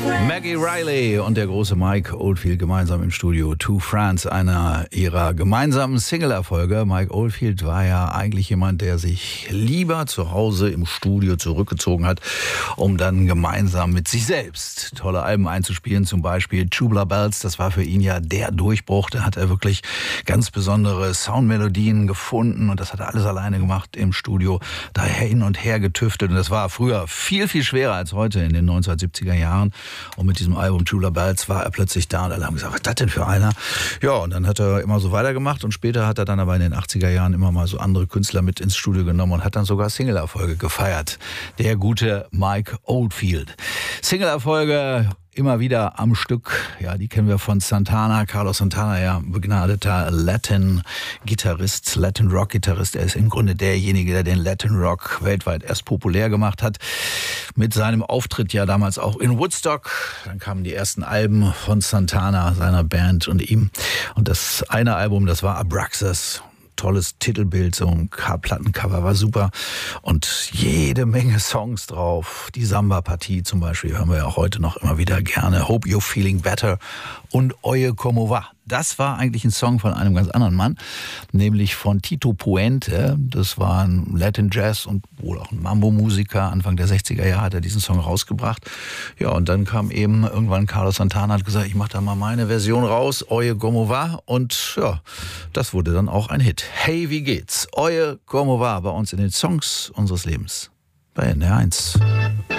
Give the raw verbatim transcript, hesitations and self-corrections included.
Maggie Reilly und der große Mike Oldfield gemeinsam im Studio. Two France, einer ihrer gemeinsamen Single-Erfolge. Mike Oldfield war ja eigentlich jemand, der sich lieber zu Hause im Studio zurückgezogen hat, um dann gemeinsam mit sich selbst tolle Alben einzuspielen. Zum Beispiel Tubular Bells, das war für ihn ja der Durchbruch. Da hat er wirklich ganz besondere Soundmelodien gefunden und das hat er alles alleine gemacht im Studio. Da hin und her getüftelt und das war früher viel, viel schwerer als heute in den neunzehnhundertsiebziger Jahren. Und mit diesem Album Tubular Bells war er plötzlich da und alle haben gesagt, was ist das denn für einer? Ja, und dann hat er immer so weitergemacht und später hat er dann aber in den achtziger Jahren immer mal so andere Künstler mit ins Studio genommen und hat dann sogar Single-Erfolge gefeiert. Der gute Mike Oldfield. Single-Erfolge immer wieder am Stück, ja, die kennen wir von Santana, Carlos Santana, ja, begnadeter Latin-Gitarrist, Latin-Rock-Gitarrist. Er ist im Grunde derjenige, der den Latin-Rock weltweit erst populär gemacht hat. Mit seinem Auftritt ja damals auch in Woodstock. Dann kamen die ersten Alben von Santana, seiner Band und ihm. Und das eine Album, das war Abraxas. Tolles Titelbild, so ein Plattencover war super und jede Menge Songs drauf. Die Samba-Partie zum Beispiel hören wir ja auch heute noch immer wieder gerne. Hope You're Feeling Better und Oye Como Va. Das war eigentlich ein Song von einem ganz anderen Mann, nämlich von Tito Puente. Das war ein Latin Jazz und wohl auch ein Mambo-Musiker. Anfang der sechziger Jahre hat er diesen Song rausgebracht. Ja, und dann kam eben irgendwann Carlos Santana, hat gesagt, ich mache da mal meine Version raus, Oye Como Va. Und ja, das wurde dann auch ein Hit. Hey, wie geht's? Oye Como Va bei uns in den Songs unseres Lebens bei N R eins.